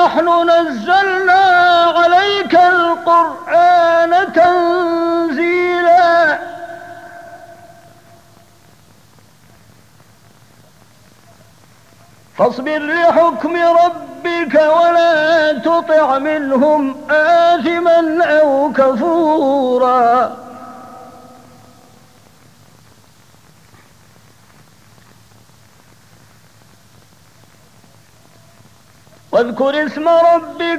نحن نزلنا عليك القرآن تنزيلا فاصبر لحكم ربك ولا تطع منهم آثما أو كفورا واذكر اسم ربك